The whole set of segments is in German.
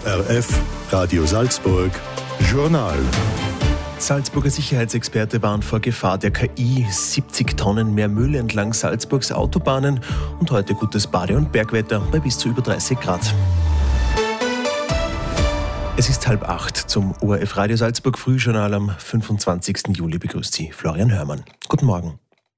ORF, Radio Salzburg, Journal. Salzburger Sicherheitsexperte warnt vor Gefahr der KI. 70 Tonnen mehr Müll entlang Salzburgs Autobahnen und heute gutes Bade- und Bergwetter bei bis zu über 30 Grad. Es ist 7:30 zum ORF Radio Salzburg Frühjournal am 25. Juli. Begrüßt Sie Florian Hörmann. Guten Morgen.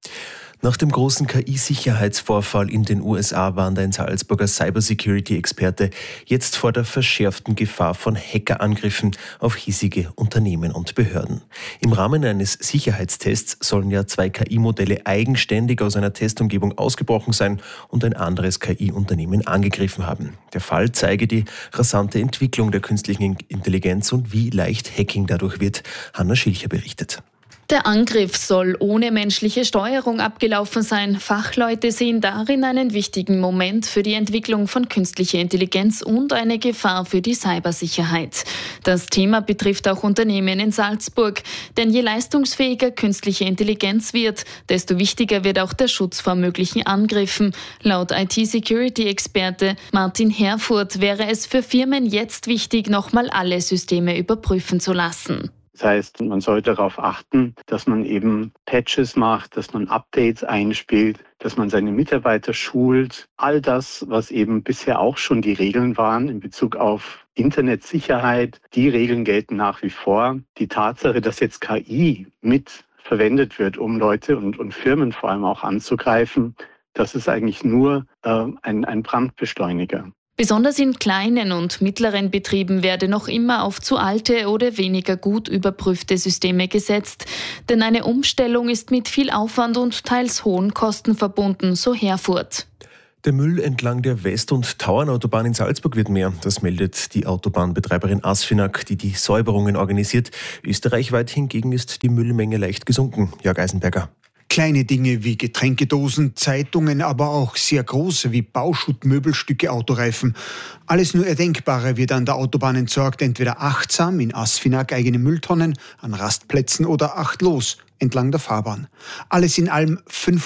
Nach dem großen KI-Sicherheitsvorfall in den USA warnt ein Salzburger Cybersecurity-Experte jetzt vor der verschärften Gefahr von Hackerangriffen auf hiesige Unternehmen und Behörden. Im Rahmen eines Sicherheitstests sollen ja 2 KI-Modelle eigenständig aus einer Testumgebung ausgebrochen sein und ein anderes KI-Unternehmen angegriffen haben. Der Fall zeige die rasante Entwicklung der künstlichen Intelligenz und wie leicht Hacking dadurch wird. Hanna Schilcher berichtet. Der Angriff soll ohne menschliche Steuerung abgelaufen sein. Fachleute sehen darin einen wichtigen Moment für die Entwicklung von künstlicher Intelligenz und eine Gefahr für die Cybersicherheit. Das Thema betrifft auch Unternehmen in Salzburg. Denn je leistungsfähiger künstliche Intelligenz wird, desto wichtiger wird auch der Schutz vor möglichen Angriffen. Laut IT-Security-Experte Martin Herfurth wäre es für Firmen jetzt wichtig, nochmal alle Systeme überprüfen zu lassen. Das heißt, man sollte darauf achten, dass man eben Patches macht, dass man Updates einspielt, dass man seine Mitarbeiter schult. All das, was eben bisher auch schon die Regeln waren in Bezug auf Internetsicherheit, die Regeln gelten nach wie vor. Die Tatsache, dass jetzt KI mit verwendet wird, um Leute und Firmen vor allem auch anzugreifen, das ist eigentlich nur ein Brandbeschleuniger. Besonders in kleinen und mittleren Betrieben werde noch immer auf zu alte oder weniger gut überprüfte Systeme gesetzt. Denn eine Umstellung ist mit viel Aufwand und teils hohen Kosten verbunden, so Herfurth. Der Müll entlang der West- und Tauernautobahn in Salzburg wird mehr. Das meldet die Autobahnbetreiberin Asfinag, die die Säuberungen organisiert. Österreichweit hingegen ist die Müllmenge leicht gesunken. Jörg Eisenberger. Kleine Dinge wie Getränkedosen, Zeitungen, aber auch sehr große wie Bauschutt, Möbelstücke, Autoreifen. Alles nur Erdenkbare wird an der Autobahn entsorgt, entweder achtsam in Asfinag eigene Mülltonnen, an Rastplätzen oder achtlos entlang der Fahrbahn. Alles in allem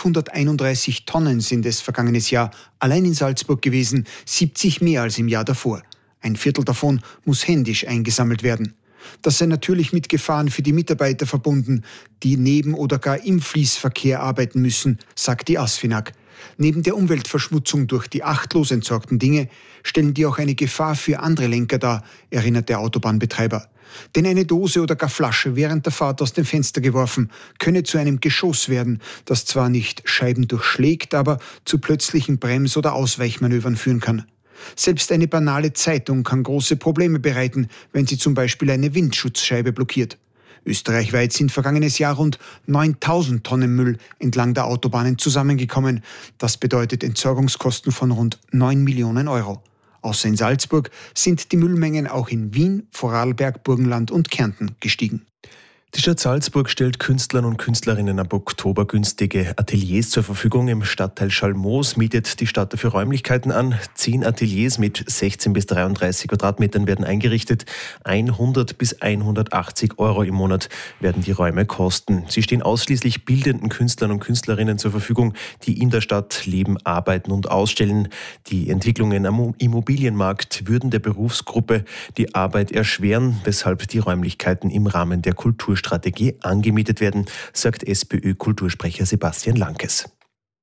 531 Tonnen sind es vergangenes Jahr allein in Salzburg gewesen, 70 mehr als im Jahr davor. Ein Viertel davon muss händisch eingesammelt werden. Das sei natürlich mit Gefahren für die Mitarbeiter verbunden, die neben oder gar im Fließverkehr arbeiten müssen, sagt die Asfinag. Neben der Umweltverschmutzung durch die achtlos entsorgten Dinge stellen die auch eine Gefahr für andere Lenker dar, erinnert der Autobahnbetreiber. Denn eine Dose oder gar Flasche während der Fahrt aus dem Fenster geworfen, könne zu einem Geschoss werden, das zwar nicht Scheiben durchschlägt, aber zu plötzlichen Brems- oder Ausweichmanövern führen kann. Selbst eine banale Zeitung kann große Probleme bereiten, wenn sie zum Beispiel eine Windschutzscheibe blockiert. Österreichweit sind vergangenes Jahr rund 9.000 Tonnen Müll entlang der Autobahnen zusammengekommen. Das bedeutet Entsorgungskosten von rund 9 Millionen Euro. Außer in Salzburg sind die Müllmengen auch in Wien, Vorarlberg, Burgenland und Kärnten gestiegen. Die Stadt Salzburg stellt Künstlern und Künstlerinnen ab Oktober günstige Ateliers zur Verfügung. Im Stadtteil Schalmoos mietet die Stadt dafür Räumlichkeiten an. 10 Ateliers mit 16 bis 33 Quadratmetern werden eingerichtet. 100 bis 180 Euro im Monat werden die Räume kosten. Sie stehen ausschließlich bildenden Künstlern und Künstlerinnen zur Verfügung, die in der Stadt leben, arbeiten und ausstellen. Die Entwicklungen am Immobilienmarkt würden der Berufsgruppe die Arbeit erschweren, weshalb die Räumlichkeiten im Rahmen der Kulturstrategie angemietet werden, sagt SPÖ-Kultursprecher Sebastian Lankes.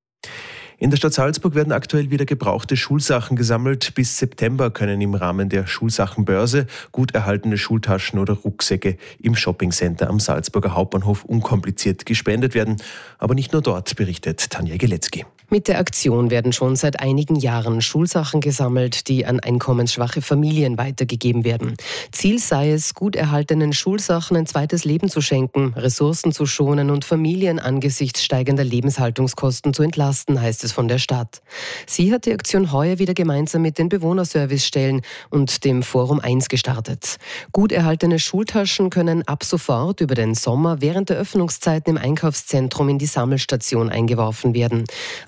In der Stadt Salzburg werden aktuell wieder gebrauchte Schulsachen gesammelt. Bis September können im Rahmen der Schulsachenbörse gut erhaltene Schultaschen oder Rucksäcke im Shoppingcenter am Salzburger Hauptbahnhof unkompliziert gespendet werden. Aber nicht nur dort, berichtet Tanja Geletzky. Mit der Aktion werden schon seit einigen Jahren Schulsachen gesammelt, die an einkommensschwache Familien weitergegeben werden. Ziel sei es, gut erhaltenen Schulsachen ein zweites Leben zu schenken, Ressourcen zu schonen und Familien angesichts steigender Lebenshaltungskosten zu entlasten, heißt es von der Stadt. Sie hat die Aktion heuer wieder gemeinsam mit den Bewohnerservicestellen und dem Forum 1 gestartet. Gut erhaltene Schultaschen können ab sofort über den Sommer während der Öffnungszeiten im Einkaufszentrum in die Sammelstation eingeworfen werden.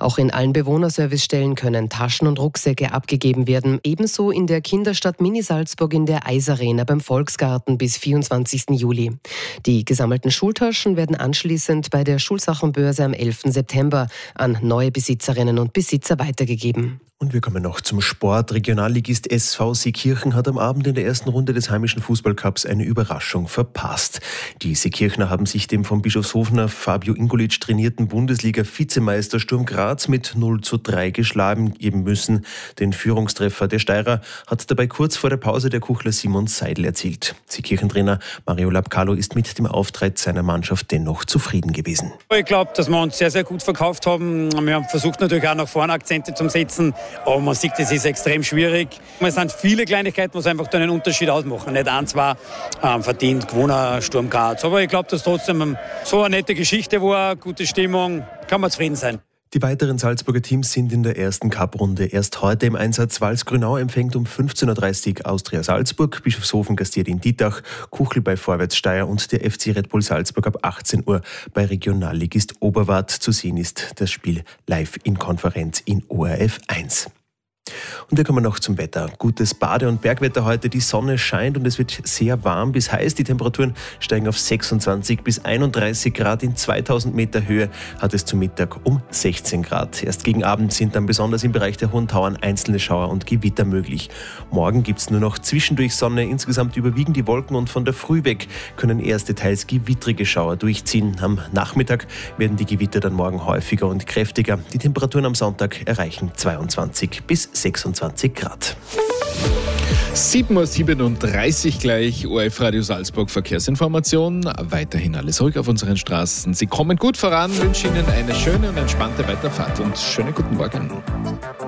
Auch in allen Bewohnerservicestellen können Taschen und Rucksäcke abgegeben werden. Ebenso in der Kinderstadt Mini Salzburg in der Eisarena beim Volksgarten bis 24. Juli. Die gesammelten Schultaschen werden anschließend bei der Schulsachenbörse am 11. September an neue Besitzerinnen und Besitzer weitergegeben. Und wir kommen noch zum Sport. Regionalligist SV Seekirchen hat am Abend in der ersten Runde des heimischen Fußballcups eine Überraschung verpasst. Die Seekirchner haben sich dem vom Bischofshofener Fabio Ingolic trainierten Bundesliga-Vizemeister Sturm Graz mit 0:3 geschlagen geben müssen. Den Führungstreffer der Steirer hat dabei kurz vor der Pause der Kuchler Simon Seidel erzielt. Seekirchentrainer Mario Lapcalo ist mit dem Auftritt seiner Mannschaft dennoch zufrieden gewesen. Ich glaube, dass wir uns sehr, sehr gut verkauft haben. Wir haben versucht natürlich auch nach vorne Akzente zu setzen. Aber man sieht, es ist extrem schwierig. Es sind viele Kleinigkeiten, die einfach einen Unterschied ausmachen. Nicht ein, zwei verdient gewonnen, Sturm Graz. Aber ich glaube, dass trotzdem so eine nette Geschichte war, gute Stimmung, kann man zufrieden sein. Die weiteren Salzburger Teams sind in der ersten Cup-Runde erst heute im Einsatz. Walsgrünau empfängt um 15:30 Uhr Austria Salzburg, Bischofshofen gastiert in Dietach, Kuchel bei Vorwärtssteyr und der FC Red Bull Salzburg ab 18 Uhr bei Regionalligist Oberwart. Zu sehen ist das Spiel live in Konferenz in ORF 1. Und wir kommen noch zum Wetter. Gutes Bade- und Bergwetter heute. Die Sonne scheint und es wird sehr warm bis heiß. Die Temperaturen steigen auf 26 bis 31 Grad. In 2000 Meter Höhe hat es zum Mittag um 16 Grad. Erst gegen Abend sind dann besonders im Bereich der Hohen Tauern einzelne Schauer und Gewitter möglich. Morgen gibt es nur noch zwischendurch Sonne. Insgesamt überwiegen die Wolken und von der Früh weg können erste teils gewittrige Schauer durchziehen. Am Nachmittag werden die Gewitter dann morgen häufiger und kräftiger. Die Temperaturen am Sonntag erreichen 22 bis 26 Grad. 7:37 Uhr gleich, ORF Radio Salzburg Verkehrsinformation. Weiterhin alles ruhig auf unseren Straßen. Sie kommen gut voran, wünsche Ihnen eine schöne und entspannte Weiterfahrt und schönen guten Morgen.